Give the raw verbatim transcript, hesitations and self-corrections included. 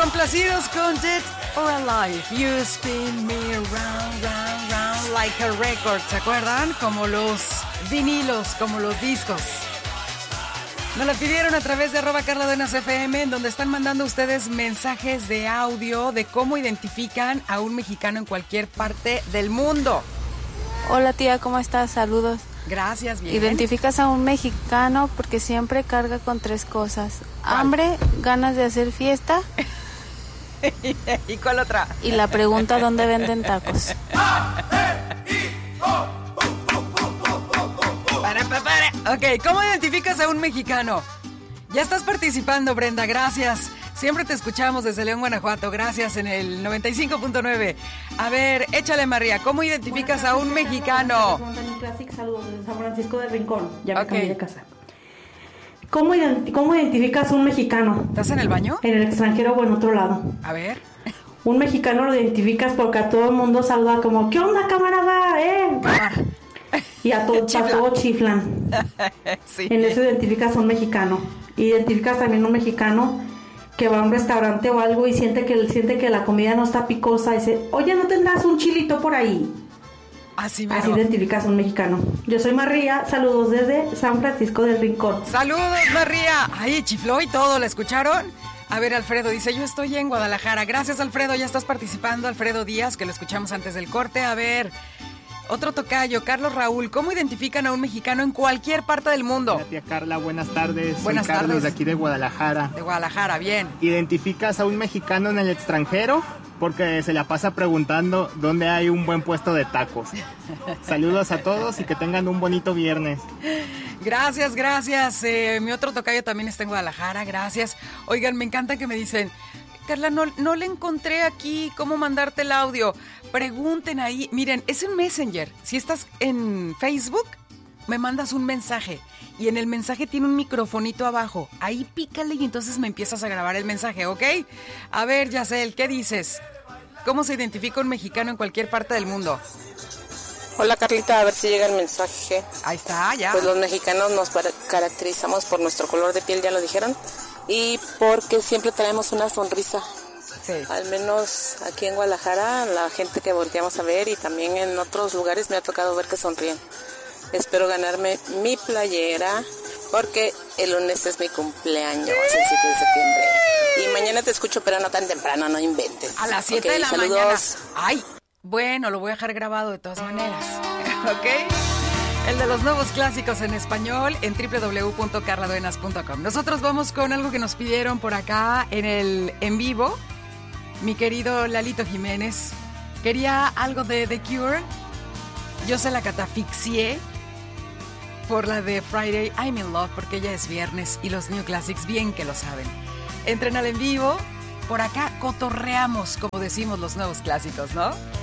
Complacidos con Dead or Alive. You spin me round, round, round like a record. ¿Se acuerdan? Como los vinilos, como los discos. Nos la pidieron a través de arroba Carla Duenas F M, en donde están mandando ustedes mensajes de audio de cómo identifican a un mexicano en cualquier parte del mundo. Hola tía, ¿cómo estás? Saludos. Gracias, bien. Identificas a un mexicano porque siempre carga con tres cosas. ¿Cuál? Hambre, ganas de hacer fiesta. ¿Y cuál otra? Y la pregunta, ¿dónde venden tacos? Para, para, para. Ok, ¿cómo identificas a un mexicano? Ya estás participando, Brenda, gracias. Siempre te escuchamos desde León, Guanajuato, gracias, en el noventa y cinco punto nueve. A ver, échale, María, ¿cómo identificas a un mexicano? Saludos desde San Francisco del Rincón, ya me okay. cambié de casa. ¿Cómo, ident- ¿Cómo identificas a un mexicano? ¿Estás en el baño? En el extranjero o en otro lado. A ver. Un mexicano lo identificas porque a todo el mundo saluda como, ¿qué onda, camarada? ¿Eh? Y a, to- a todos chiflan. Sí. En eso identificas a un mexicano. Identificas también a un mexicano que va a un restaurante o algo y siente que, siente que la comida no está picosa y dice, oye, ¿no tendrás un chilito por ahí? Así, Así identificas a un mexicano. Yo soy María, saludos desde San Francisco del Rincón. Saludos, María. Ay, chifló y todo, ¿la escucharon? A ver, Alfredo dice, yo estoy en Guadalajara. Gracias, Alfredo, ya estás participando. Alfredo Díaz, que lo escuchamos antes del corte. A ver, otro tocayo, Carlos Raúl. ¿Cómo identifican a un mexicano en cualquier parte del mundo? Hola, tía Carla, buenas tardes. Buenas Soy Carlos, tardes. de aquí de Guadalajara. De Guadalajara, bien. ¿Identificas a un mexicano en el extranjero? Porque se la pasa preguntando dónde hay un buen puesto de tacos. Saludos a todos y que tengan un bonito viernes. Gracias, gracias. Eh, mi otro tocayo también está en Guadalajara, gracias. Oigan, me encanta que me dicen, Carla, no, no le encontré aquí cómo mandarte el audio. Pregunten ahí. Miren, es un Messenger. Si estás en Facebook, me mandas un mensaje. Y en el mensaje tiene un microfonito abajo. Ahí pícale y entonces me empiezas a grabar el mensaje, ¿ok? A ver, Yacel, ¿qué dices? ¿Cómo se identifica un mexicano en cualquier parte del mundo? Hola Carlita, a ver si llega el mensaje. Ahí está, ya. Pues los mexicanos nos caracterizamos por nuestro color de piel, ya lo dijeron, y porque siempre traemos una sonrisa. Sí. Al menos aquí en Guadalajara, la gente que volteamos a ver y también en otros lugares me ha tocado ver que sonríen. Espero ganarme mi playera porque el lunes es mi cumpleaños, el siete de septiembre. Y mañana te escucho, pero no tan temprano, no inventes. A las siete okay, de la saludos. mañana. Ay, bueno, lo voy a dejar grabado de todas maneras. ¿Ok? El de los nuevos clásicos en español en doble u doble u doble u punto carla duenas punto com. Nosotros vamos con algo que nos pidieron por acá en el en vivo. Mi querido Lalito Jiménez quería algo de The Cure. Yo se la catafixié por la de Friday I'm in Love, porque ya es viernes y los New Classics bien que lo saben. Entren al en vivo, por acá cotorreamos, como decimos los nuevos clásicos, ¿no?